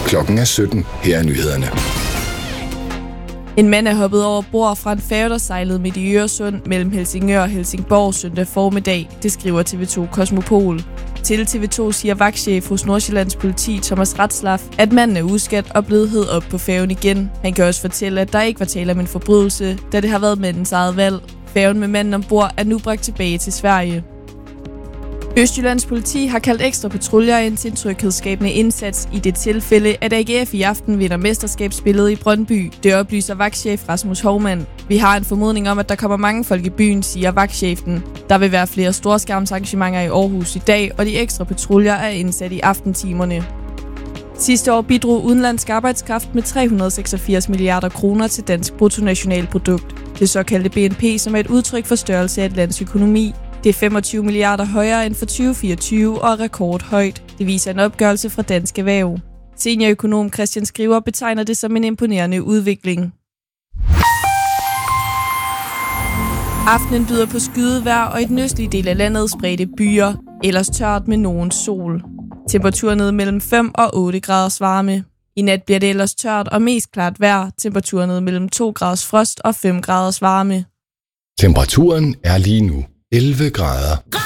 Klokken er 17. Her er nyhederne. En mand er hoppet over bord fra en færge, der sejlede midt i Øresund mellem Helsingør og Helsingborg søndag formiddag. Det skriver TV2 Kosmopol. Til TV2 siger vagtchef hos Nordsjællands politi Thomas Ratzlaff, at manden er uskadt og blevet hed op på færgen igen. Han kan også fortælle, at der ikke var tale om en forbrydelse, da det har været mandens eget valg. Færgen med manden ombord er nu bragt tilbage til Sverige. Østjyllands politi har kaldt ekstra patruljer ind til en tryghedsskabende indsats i det tilfælde, at AGF i aften vinder mesterskabsspillet i Brøndby. Det oplyser vagtchef Rasmus Hovmand. Vi har en formodning om, at der kommer mange folk i byen, siger vagtchefen. Der vil være flere storskærmsarrangementer i Aarhus i dag, og de ekstra patruljer er indsat i aftentimerne. Sidste år bidrog udenlandsk arbejdskraft med 386 milliarder kroner til dansk bruttonationalprodukt. Det såkaldte BNP, som er et udtryk for størrelse af et lands økonomi. Det er 25 milliarder højere end for 2024 og er rekordhøjt. Det viser en opgørelse fra Dansk Erhverv. Seniorøkonom Christian Skriver betegner det som en imponerende udvikling. Aftenen byder på skydevejr og i den østlige del af landet spredte byer, ellers tørt med nogen sol. Temperaturen ned mellem 5 og 8 graders varme. I nat bliver det ellers tørt og mest klart vejr. Temperaturen ned mellem 2 graders frost og 5 graders varme. Temperaturen er lige nu 11 grader.